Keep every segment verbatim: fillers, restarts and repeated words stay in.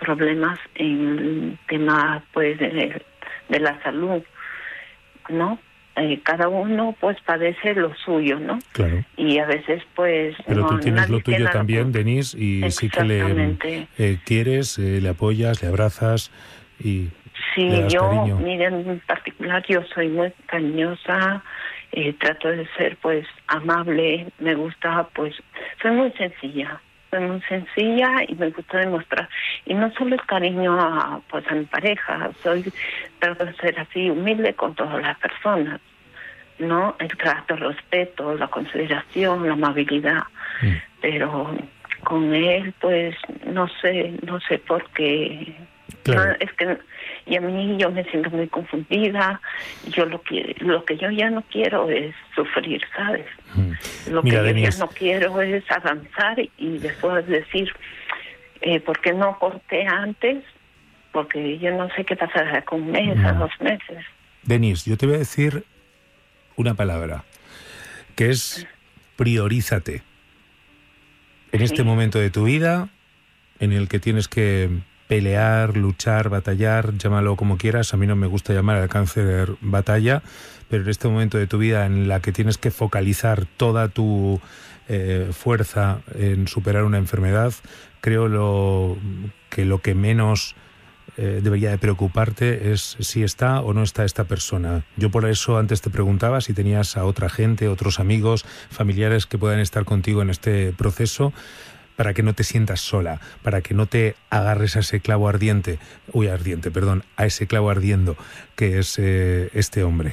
problemas en el tema, pues, de, de la salud, ¿no? Eh, cada uno, pues, padece lo suyo, ¿no? Claro. Y a veces, pues... Pero no, tú tienes lo tuyo también, lo... Denise, y sí que le eh, quieres, eh, le apoyas, le abrazas y sí, le das yo, cariño. miren, en particular, yo soy muy cariñosa, eh, trato de ser, pues, amable, me gusta, pues, soy muy sencilla. Soy muy sencilla y me gusta demostrar. Y no solo es cariño a, pues, a mi pareja, soy, trato de ser así humilde con todas las personas, ¿no? El trato, el respeto, la consideración, la amabilidad. Mm. Pero con él, pues, no sé, no sé por qué. Claro. No, es que, y a mí yo me siento muy confundida. Yo lo que, lo que yo ya no quiero es sufrir, ¿sabes? Mm. Lo Mira, que yo Denise, ya no quiero es avanzar y después decir, eh, ¿por qué no corté antes? Porque yo no sé qué pasará con un mes, mm. a dos meses. Denise, yo te voy a decir una palabra, que es priorízate. En sí. este momento de tu vida, en el que tienes que pelear, luchar, batallar, llámalo como quieras, a mí no me gusta llamar al cáncer batalla, pero en este momento de tu vida en la que tienes que focalizar toda tu eh, fuerza en superar una enfermedad, creo lo, que lo que menos eh, debería de preocuparte es si está o no está esta persona. Yo por eso antes te preguntaba si tenías a otra gente, otros amigos, familiares que puedan estar contigo en este proceso, para que no te sientas sola, para que no te agarres a ese clavo ardiente, uy, ardiente, perdón, a ese clavo ardiendo que es eh, este hombre.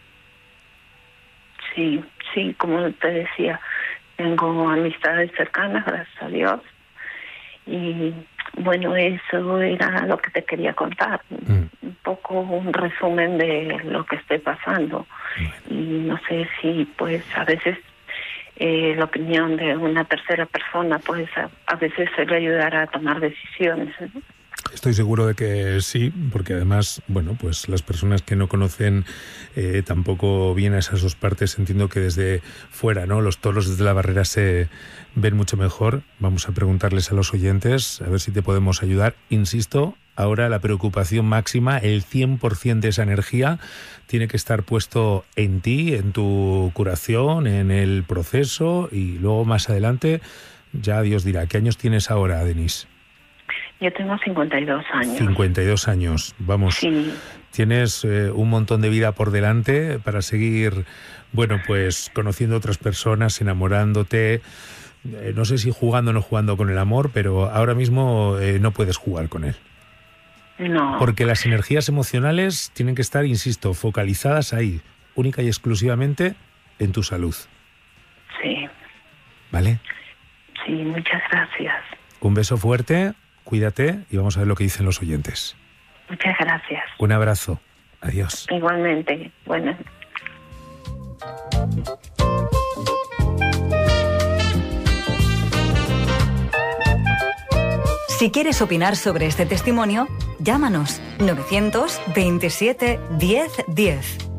Sí, sí, como te decía, tengo amistades cercanas, gracias a Dios, y bueno, eso era lo que te quería contar, mm. un poco un resumen de lo que estoy pasando, bueno. Y no sé si pues a veces Eh, la opinión de una tercera persona, pues a, a veces se le ayudará a tomar decisiones, ¿no? Estoy seguro de que sí, porque además, bueno, pues las personas que no conocen eh, tampoco bien a esas dos partes, entiendo que desde fuera, ¿no? Los toros desde la barrera se ven mucho mejor. Vamos a preguntarles a los oyentes, a ver si te podemos ayudar. Insisto, ahora la preocupación máxima, el cien por ciento de esa energía tiene que estar puesto en ti, en tu curación, en el proceso, y luego más adelante ya Dios dirá. ¿Qué años tienes ahora, Denise? Yo tengo cincuenta y dos años. cincuenta y dos años, vamos. Sí. Tienes eh, un montón de vida por delante para seguir, bueno, pues conociendo a otras personas, enamorándote. Eh, no sé si jugando o no jugando con el amor, pero ahora mismo eh, no puedes jugar con él. No. Porque las energías emocionales tienen que estar, insisto, focalizadas ahí, única y exclusivamente en tu salud. Sí. ¿Vale? Sí, muchas gracias. Un beso fuerte. Cuídate y vamos a ver lo que dicen los oyentes. Muchas gracias. Un abrazo. Adiós. Igualmente. Bueno. Si quieres opinar sobre este testimonio, llámanos novecientos veintisiete diez diez.